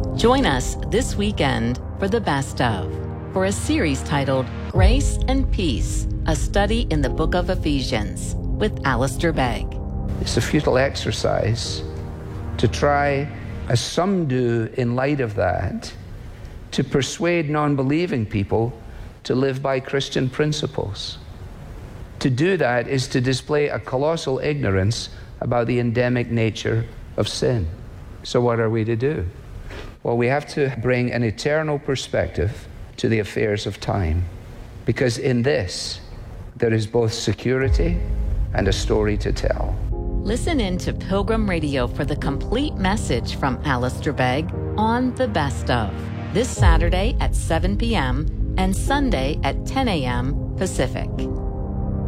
Join us this weekend for the Best Of, for a series titled Grace and Peace, a study in the book of Ephesians with Alistair Begg. It's a futile exercise to try, as some do in light of that, to persuade non-believing people to live by Christian principles. To do that is to display a colossal ignorance about the endemic nature of sin. So what are we to do? Well, we have to bring an eternal perspective to the affairs of time, because in this, there is both security and a story to tell. Listen in to Pilgrim Radio for the complete message from Alistair Begg on The Best Of, this Saturday at 7 p.m. and Sunday at 10 a.m. Pacific.